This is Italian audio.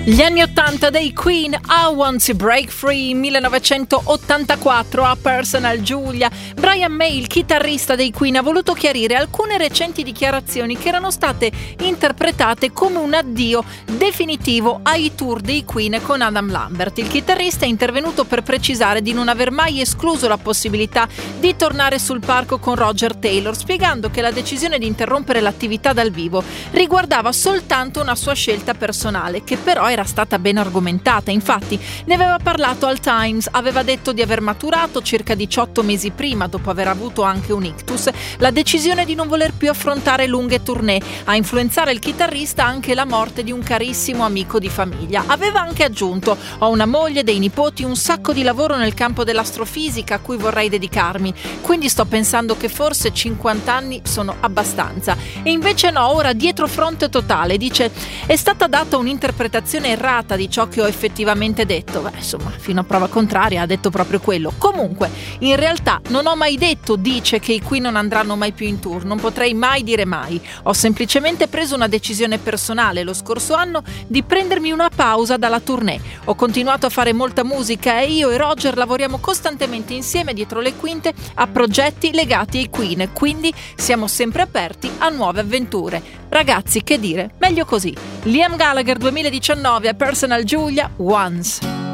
Gli anni 80 dei Queen, I Want to Break Free, 1984, a Personal Julia. Brian May, il chitarrista dei Queen, ha voluto chiarire alcune recenti dichiarazioni che erano state interpretate come un addio definitivo ai tour dei Queen con Adam Lambert. Il chitarrista è intervenuto per precisare di non aver mai escluso la possibilità di tornare sul palco con Roger Taylor, spiegando che la decisione di interrompere l'attività dal vivo riguardava soltanto una sua scelta personale, che però era stata ben argomentata. Infatti ne aveva parlato al Times, aveva detto di aver maturato circa 18 mesi prima, dopo aver avuto anche un ictus, la decisione di non voler più affrontare lunghe tournée. A influenzare il chitarrista anche la morte di un carissimo amico di famiglia. Aveva anche aggiunto: ho una moglie, dei nipoti, un sacco di lavoro nel campo dell'astrofisica a cui vorrei dedicarmi, quindi sto pensando che forse 50 anni sono abbastanza. E invece no, ora dietro fronte totale. Dice: è stata data un'interpretazione errata di ciò che ho effettivamente detto. Beh, insomma, fino a prova contraria ha detto proprio quello. Comunque, in realtà non ho mai detto, dice, che i Queen non andranno mai più in tour. Non potrei mai dire mai. Ho semplicemente preso una decisione personale lo scorso anno di prendermi una pausa dalla tournée. Ho continuato a fare molta musica e io e Roger lavoriamo costantemente insieme dietro le quinte a progetti legati ai Queen, quindi siamo sempre aperti a nuove avventure. Ragazzi, che dire, meglio così. Liam Gallagher 2019 a Personal Julia, Once.